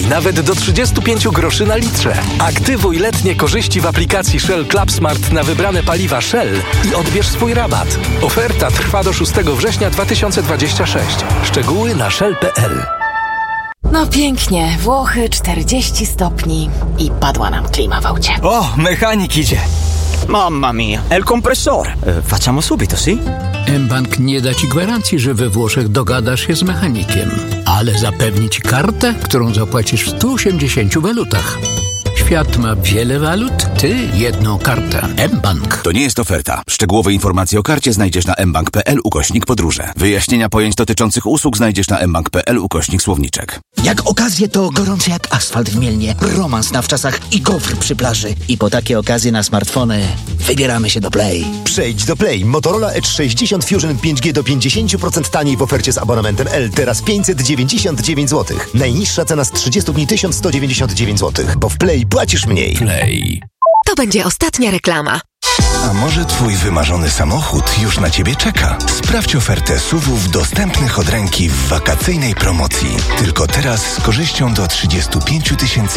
nawet do 35 groszy na litrze. Aktywuj letnie korzyści w aplikacji Shell Club Smart na wybrane paliwa Shell i odbierz swój rabat. Oferta trwa do 6 września 2026. Szczegóły na shell.pl. No pięknie, Włochy 40 stopni i padła nam klima w aucie. O, mechanik idzie. Mamma mia, è il compressore. Facciamo subito, sì? mBank nie da ci gwarancji, że we Włoszech dogadasz się z mechanikiem, ale zapewni ci kartę, którą zapłacisz w 180 walutach. Świat ma wiele walut, ty jedną kartę. mBank. To nie jest oferta. Szczegółowe informacje o karcie znajdziesz na mbank.pl/podróże. Wyjaśnienia pojęć dotyczących usług znajdziesz na mbank.pl/słowniczek. Jak okazje, to gorące jak asfalt w Mielnie, romans na wczasach i gofr przy plaży. I po takie okazje na smartfony wybieramy się do Play. Przejdź do Play. Motorola Edge 60 Fusion 5G do 50% taniej w ofercie z abonamentem L. Teraz 599 zł. Najniższa cena z 30 dni 1199 zł. Bo w Play płacisz mniej. Play. To będzie ostatnia reklama. A może twój wymarzony samochód już na ciebie czeka? Sprawdź ofertę SUV-ów dostępnych od ręki w wakacyjnej promocji. Tylko teraz z korzyścią do 35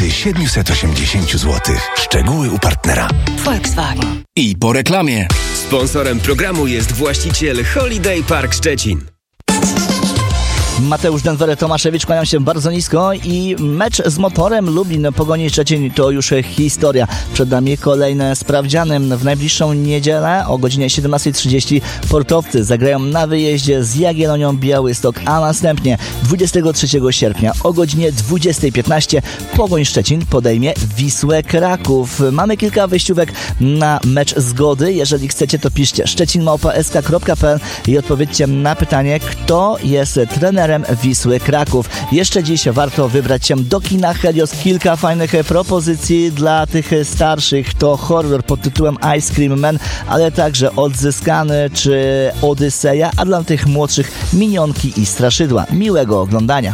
780 zł. Szczegóły u partnera. Volkswagen. I po reklamie. Sponsorem programu jest właściciel Holiday Park Szczecin. Mateusz Denwery, Tomaszewicz, kłaniam się bardzo nisko i mecz z Motorem Lublin Pogoni Szczecin to już historia. Przed nami kolejne sprawdziany. W najbliższą niedzielę o godzinie 17:30 portowcy zagrają na wyjeździe z Jagiellonią Białystok, a następnie 23 sierpnia o godzinie 20:15 Pogoń Szczecin podejmie Wisłę Kraków. Mamy kilka wyjściówek na mecz zgody. Jeżeli chcecie, to piszcie szczecin@sk.pl i odpowiedzcie na pytanie, kto jest trenerem Wisły Kraków. Jeszcze dziś warto wybrać się do kina Helios. Kilka fajnych propozycji dla tych starszych. To horror pod tytułem Ice Cream Man, ale także Odzyskany czy Odyseja, a dla tych młodszych Minionki i Straszydła. Miłego oglądania.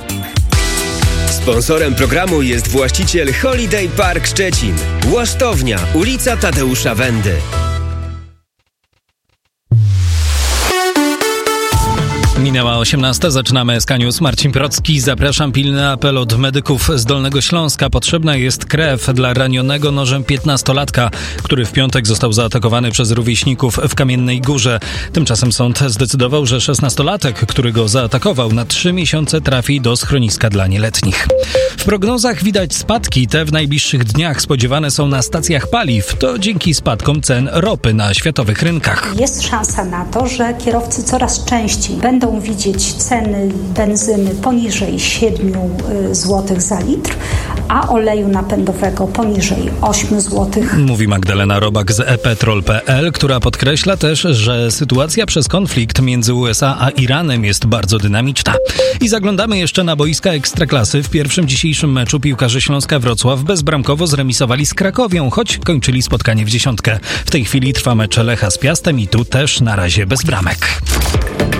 Sponsorem programu jest właściciel Holiday Park Szczecin. Łasztownia, ulica Tadeusza Wendy. Minęła 18, zaczynamy SK News. Marcin Procki, zapraszam. Pilny apel od medyków z Dolnego Śląska. Potrzebna jest krew dla ranionego nożem 15-latka, który w piątek został zaatakowany przez rówieśników w Kamiennej Górze. Tymczasem sąd zdecydował, że 16-latek, który go zaatakował, na 3 miesiące trafi do schroniska dla nieletnich. W prognozach widać spadki. Te w najbliższych dniach spodziewane są na stacjach paliw. To dzięki spadkom cen ropy na światowych rynkach. Jest szansa na to, że kierowcy coraz częściej będą widzieć ceny benzyny poniżej 7 zł za litr, a oleju napędowego poniżej 8 zł. Mówi Magdalena Robak z ePetrol.pl, która podkreśla też, że sytuacja przez konflikt między USA a Iranem jest bardzo dynamiczna. I zaglądamy jeszcze na boiska Ekstraklasy. W pierwszym dzisiejszym meczu piłkarze Śląska Wrocław bezbramkowo zremisowali z Krakowią, choć kończyli spotkanie w dziesiątkę. W tej chwili trwa mecz Lecha z Piastem i tu też na razie bez bramek.